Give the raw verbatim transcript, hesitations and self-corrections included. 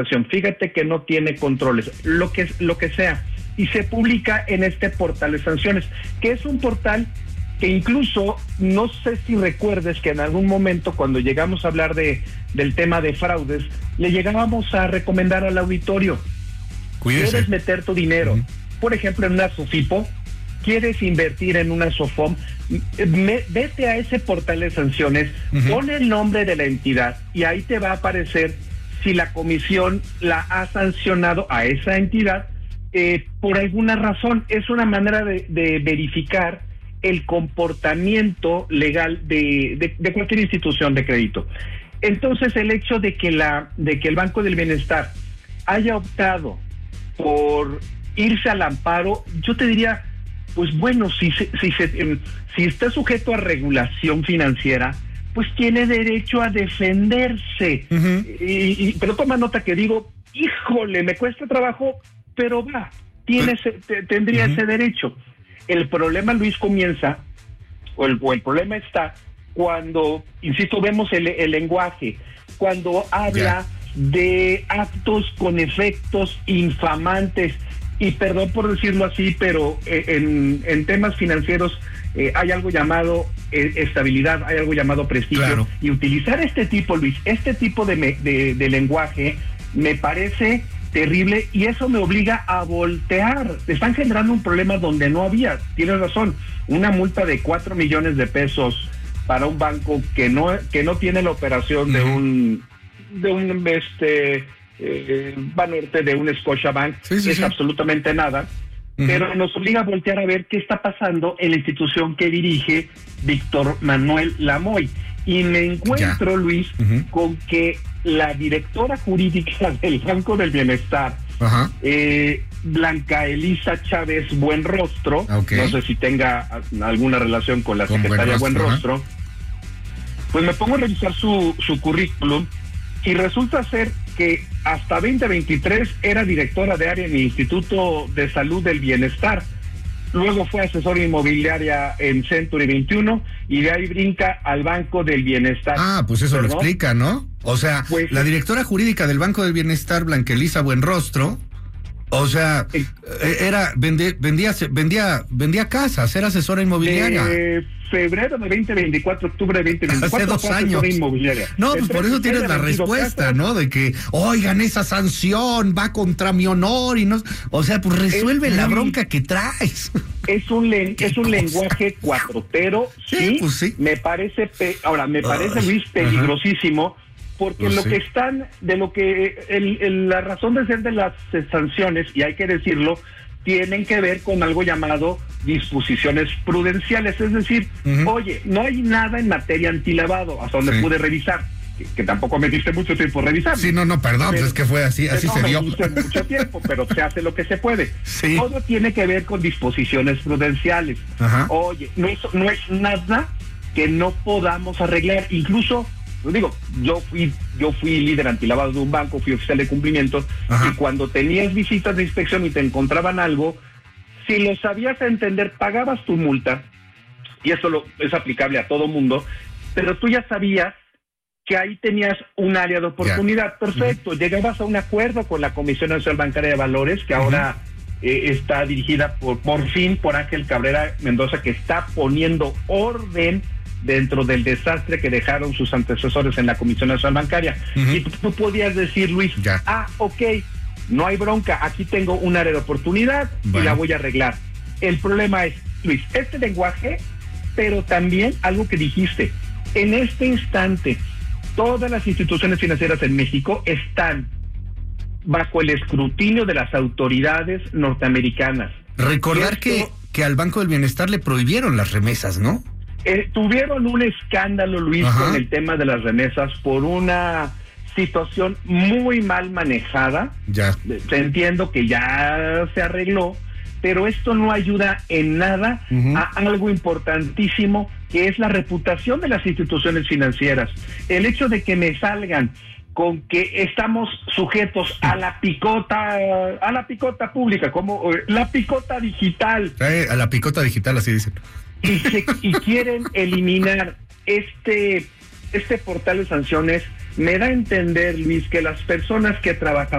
fíjate que no tiene controles, lo que, lo que sea, y se publica en este portal de sanciones, que es un portal que incluso, no sé si recuerdes que en algún momento cuando llegamos a hablar de del tema de fraudes, le llegábamos a recomendar al auditorio, Cuídese. ¿Quieres meter tu dinero, uh-huh. por ejemplo, en una SOFIPO? ¿Quieres invertir en una SOFOM? Me, vete a ese portal de sanciones, uh-huh. pon el nombre de la entidad y ahí te va a aparecer si la comisión la ha sancionado a esa entidad eh, por alguna razón. Es una manera de, de verificar el comportamiento legal de, de, de cualquier institución de crédito. Entonces, el hecho de que la de que el Banco del Bienestar haya optado por irse al amparo, yo te diría, pues bueno, si se, si se, si está sujeto a regulación financiera, pues tiene derecho a defenderse. Uh-huh. Y, y, pero toma nota que digo, híjole, me cuesta trabajo, pero va, tiene ese, te, tendría uh-huh. ese derecho. El problema, Luis, comienza, o el, o el problema está cuando, insisto, vemos el, el lenguaje, cuando habla yeah. de actos con efectos infamantes, y perdón por decirlo así, pero en, en temas financieros eh, hay algo llamado eh, estabilidad, hay algo llamado prestigio, claro. y utilizar este tipo, Luis, este tipo de, me, de, de lenguaje me parece terrible, y eso me obliga a voltear. Están generando un problema donde no había. Tienes razón, una multa de cuatro millones de pesos para un banco que no que no tiene la operación uh-huh. de un de un este eh, Banorte, de un Scotiabank, sí, sí, es sí. absolutamente nada, uh-huh. pero nos obliga a voltear a ver qué está pasando en la institución que dirige Víctor Manuel Lamoy. Y me encuentro, ya. Luis, uh-huh. con que la directora jurídica del Banco del Bienestar, uh-huh. eh, Blanca Elisa Chávez Buenrostro, okay. no sé si tenga alguna relación con la con secretaria Buenrostro, uh-huh. pues me pongo a revisar su, su currículum, y resulta ser que hasta veinte veintitrés era directora de área en el Instituto de Salud del Bienestar. Luego fue asesora inmobiliaria en Century veintiuno, y de ahí brinca al Banco del Bienestar. Ah, pues eso, ¿perdón? Lo explica, ¿no? O sea, pues, la directora jurídica del Banco del Bienestar, Blanca Elisa Buenrostro, o sea, eh, era vendía vendía vendía vendía casas, era asesora inmobiliaria. Eh, febrero de veinte veinticuatro, octubre de veinte veinticuatro. Hace dos años. No, pues por eso tienes la respuesta, casas. ¿no? De que, oigan, esa sanción va contra mi honor y no, o sea, pues resuelve es la muy, bronca que traes. Es un len, es un cosa? lenguaje cuatrotero, sí, sí, pues sí. Me parece, pe, ahora me parece Ay, Luis peligrosísimo. Ajá. Porque pues lo sí. que están, de lo que, el, el, la razón de ser de las sanciones, y hay que decirlo, tienen que ver con algo llamado disposiciones prudenciales, es decir, uh-huh. oye, no hay nada en materia antilavado, hasta donde sí. pude revisar, que, que tampoco me diste mucho tiempo revisar. Sí, no, no, perdón, pero, es que fue así, así no, se dio. No me mucho tiempo, pero se hace lo que se puede. Sí. Todo tiene que ver con disposiciones prudenciales. Uh-huh. Oye, no es, no es nada que no podamos arreglar, incluso... Digo, yo fui yo fui líder antilavado de un banco, fui oficial de cumplimiento, Ajá. y cuando tenías visitas de inspección y te encontraban algo, si lo sabías entender, pagabas tu multa, y eso lo, es aplicable a todo mundo, pero tú ya sabías que ahí tenías un área de oportunidad. Ya. Perfecto, uh-huh. llegabas a un acuerdo con la Comisión Nacional Bancaria de Valores, que uh-huh. ahora eh, está dirigida por, por fin por Ángel Cabrera Mendoza, que está poniendo orden dentro del desastre que dejaron sus antecesores en la Comisión Nacional Bancaria. Uh-huh. Y tú, tú podías decir, Luis, ya. ah, ok, no hay bronca, aquí tengo un área de oportunidad bueno. y la voy a arreglar. El problema es, Luis, este lenguaje, pero también algo que dijiste, en este instante, todas las instituciones financieras en México están bajo el escrutinio de las autoridades norteamericanas. Recordar esto, que, que al Banco del Bienestar le prohibieron las remesas, ¿no? Eh, tuvieron un escándalo, Luis, Ajá. con el tema de las remesas por una situación muy mal manejada. Ya. Entiendo que ya se arregló, pero esto no ayuda en nada uh-huh. a algo importantísimo, que es la reputación de las instituciones financieras. El hecho de que me salgan con que estamos sujetos a la picota, a la picota pública, como la picota digital. Eh, a la picota digital, así dicen. Y, se, y quieren eliminar este este portal de sanciones, me da a entender, Luis, que las personas que trabajan